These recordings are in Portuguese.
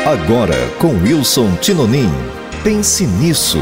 Agora com Wilson Tinonim. Pense nisso.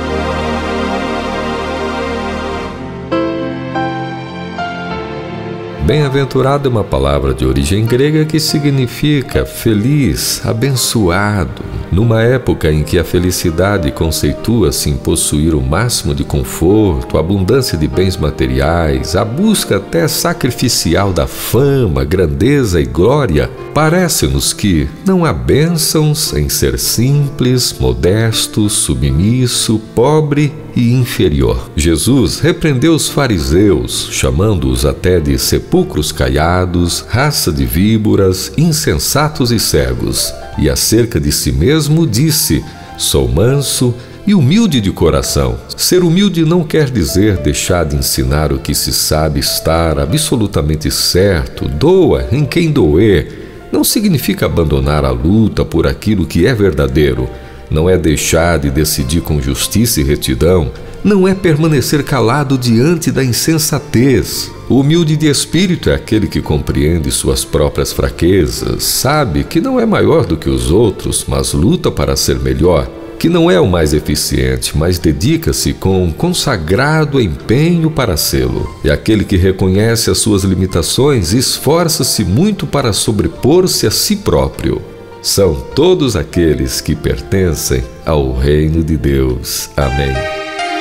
Bem-aventurado é uma palavra de origem grega que significa feliz, abençoado. Numa época em que a felicidade conceitua-se em possuir o máximo de conforto, abundância de bens materiais, a busca até sacrificial da fama, grandeza e glória, parece-nos que não há bênçãos em ser simples, modesto, submisso, pobre e inferior. Jesus repreendeu os fariseus, chamando-os até de sepulcros caiados, raça de víboras, insensatos e cegos. E acerca de si mesmo disse: sou manso e humilde de coração. Ser humilde não quer dizer deixar de ensinar o que se sabe estar absolutamente certo, doa em quem doer. Não significa abandonar a luta por aquilo que é verdadeiro. Não é deixar de decidir com justiça e retidão. Não é permanecer calado diante da insensatez. O humilde de espírito é aquele que compreende suas próprias fraquezas, sabe que não é maior do que os outros, mas luta para ser melhor, que não é o mais eficiente, mas dedica-se com um consagrado empenho para sê-lo. É aquele que reconhece as suas limitações e esforça-se muito para sobrepor-se a si próprio. São todos aqueles que pertencem ao reino de Deus. Amém.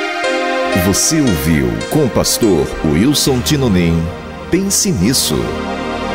Você ouviu com o pastor Wilson Tinonim. Pense nisso.